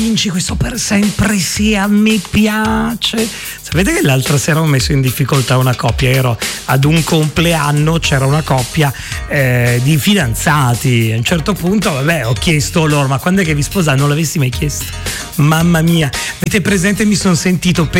vinci questo per sempre, sì, a me piace. Sapete che l'altra sera ho messo in difficoltà una coppia, ero ad un compleanno, c'era una coppia di fidanzati. A un certo punto, vabbè, ho chiesto loro: ma quando è che vi sposate? Non l'avessi mai chiesto. Mamma mia, avete presente? Mi sono sentito